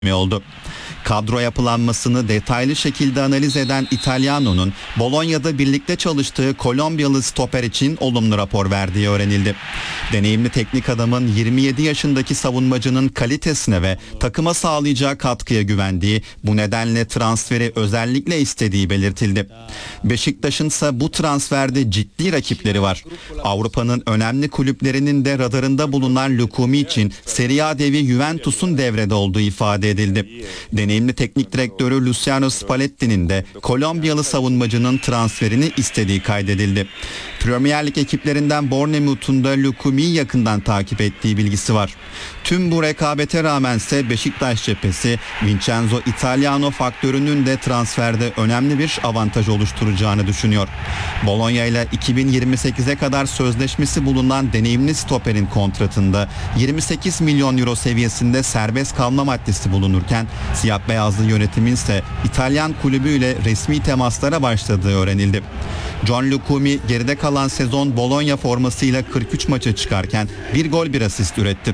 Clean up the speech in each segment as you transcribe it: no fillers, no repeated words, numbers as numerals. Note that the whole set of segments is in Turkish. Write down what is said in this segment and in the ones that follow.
oldu. Kadro yapılanmasını detaylı şekilde analiz eden İtalyano'nun Bologna'da birlikte çalıştığı Kolombiyalı stoper için olumlu rapor verdiği öğrenildi. Deneyimli teknik adamın 27 yaşındaki savunmacının kalitesine ve takıma sağlayacağı katkıya güvendiği, bu nedenle transferi özellikle istediği belirtildi. Beşiktaş'ın ise bu transferde ciddi rakipleri var. Avrupa'nın önemli kulüplerinin de radarında bulunan Lukumi için Serie A devi Juventus'un devrede olduğu ifade edildi. Deneyimli teknik direktörü Luciano Spalletti'nin de Kolombiyalı savunmacının transferini istediği kaydedildi. Premier Lig ekiplerinden Bournemouth'un da Lukumi'yi yakından takip ettiği bilgisi var. Tüm bu rekabete rağmense Beşiktaş cephesi Vincenzo Italiano faktörünün de transferde önemli bir avantaj oluşturacağını düşünüyor. Bologna ile 2028'e kadar sözleşmesi bulunan deneyimli stoperin kontratında 28 milyon euro seviyesinde serbest kalma maddesi bulunurken siyah beyazlı yönetimin ise İtalyan kulübüyle resmi temaslara başladığı öğrenildi. John Lukumi geride kalan sezon Bologna formasıyla 43 maça çıkarken bir gol bir asist üretti.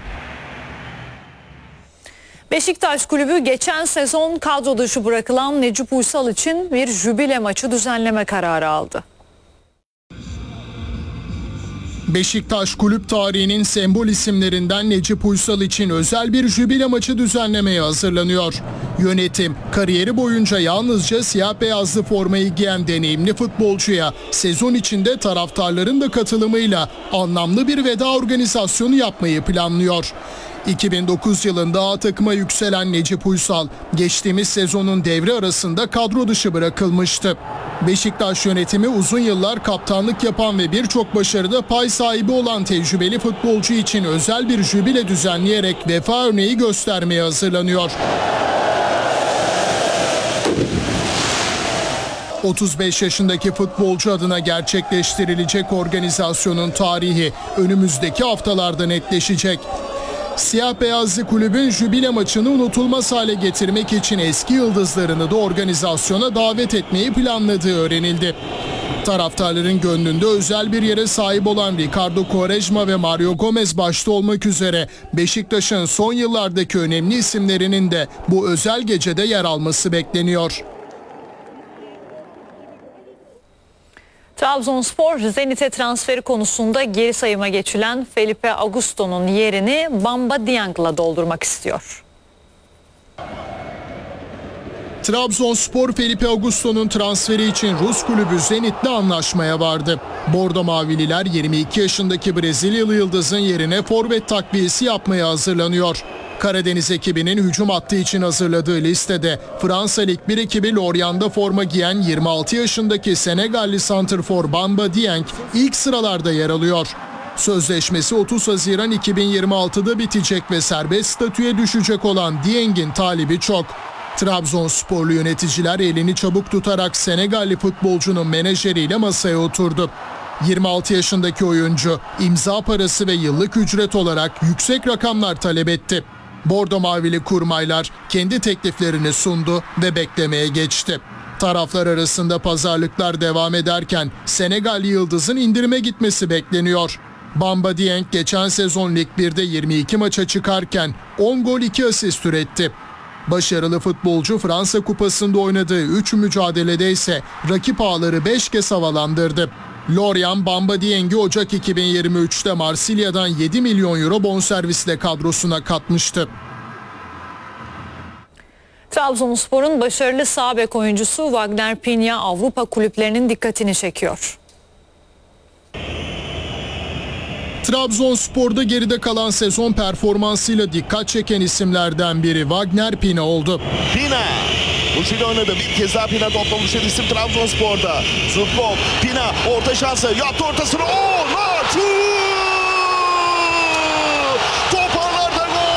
Beşiktaş Kulübü geçen sezon kadro dışı bırakılan Necip Uysal için bir jübile maçı düzenleme kararı aldı. Beşiktaş kulüp tarihinin sembol isimlerinden Necip Uysal için özel bir jübile maçı düzenlemeye hazırlanıyor. Yönetim kariyeri boyunca yalnızca siyah beyazlı formayı giyen deneyimli futbolcuya sezon içinde taraftarların da katılımıyla anlamlı bir veda organizasyonu yapmayı planlıyor. 2009 yılında A takıma yükselen Necip Uysal geçtiğimiz sezonun devre arasında kadro dışı bırakılmıştı. Beşiktaş yönetimi uzun yıllar kaptanlık yapan ve birçok başarıda pay sahibi olan tecrübeli futbolcu için özel bir jübile düzenleyerek vefa örneği göstermeye hazırlanıyor. 35 yaşındaki futbolcu adına gerçekleştirilecek organizasyonun tarihi önümüzdeki haftalarda netleşecek. Siyah beyazlı kulübün jübile maçını unutulmaz hale getirmek için eski yıldızlarını da organizasyona davet etmeyi planladığı öğrenildi. Taraftarların gönlünde özel bir yere sahip olan Ricardo Quaresma ve Mario Gomez başta olmak üzere Beşiktaş'ın son yıllardaki önemli isimlerinin de bu özel gecede yer alması bekleniyor. Trabzonspor, Zenit'e transferi konusunda geri sayıma geçilen Felipe Augusto'nun yerini Bamba Dieng'la doldurmak istiyor. Trabzonspor, Felipe Augusto'nun transferi için Rus kulübü Zenit'le anlaşmaya vardı. Bordo Mavililer 22 yaşındaki Brezilyalı yıldızın yerine forvet takviyesi yapmaya hazırlanıyor. Karadeniz ekibinin hücum hattı için hazırladığı listede Fransa Lig 1 ekibi Lorient'da forma giyen 26 yaşındaki Senegalli santrfor Bamba Dieng ilk sıralarda yer alıyor. Sözleşmesi 30 Haziran 2026'da bitecek ve serbest statüye düşecek olan Dieng'in talibi çok. Trabzonsporlu yöneticiler elini çabuk tutarak Senegalli futbolcunun menajeriyle masaya oturdu. 26 yaşındaki oyuncu imza parası ve yıllık ücret olarak yüksek rakamlar talep etti. Bordo Mavili kurmaylar kendi tekliflerini sundu ve beklemeye geçti. Taraflar arasında pazarlıklar devam ederken Senegalli yıldızın indirime gitmesi bekleniyor. Bamba Dieng geçen sezon Lig 1'de 22 maça çıkarken 10 gol 2 asist üretti. Başarılı futbolcu Fransa Kupası'nda oynadığı 3 mücadelede ise rakip ağları 5 kez havalandırdı. Lorient, Bamba Dieng'i Ocak 2023'te Marsilya'dan 7 milyon euro bonservisle kadrosuna katmıştı. Trabzonspor'un başarılı sağ bek oyuncusu Wagner Piña Avrupa kulüplerinin dikkatini çekiyor. Trabzonspor'da geride kalan sezon performansıyla dikkat çeken isimlerden biri Wagner Piña oldu. Pina uçuyla oynadı. Bir kez daha Pina topla buluşan isim Trabzonspor'da. Zubkov, Pina orta şansı. Yaptı ortasını. Şut! Toparlarda gol!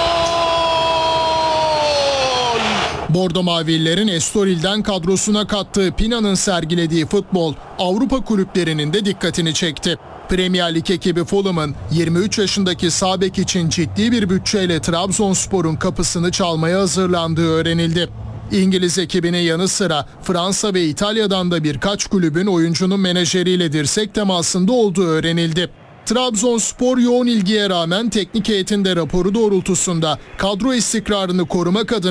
Bordo Mavililerin Estoril'den kadrosuna kattığı Pina'nın sergilediği futbol Avrupa kulüplerinin de dikkatini çekti. Premier Lig ekibi Fulham'ın 23 yaşındaki sağ bek için ciddi bir bütçeyle Trabzonspor'un kapısını çalmaya hazırlandığı öğrenildi. İngiliz ekibinin yanı sıra Fransa ve İtalya'dan da birkaç kulübün oyuncunun menajeriyle dirsek temasında olduğu öğrenildi. Trabzonspor yoğun ilgiye rağmen teknik heyetin de raporu doğrultusunda kadro istikrarını korumak adına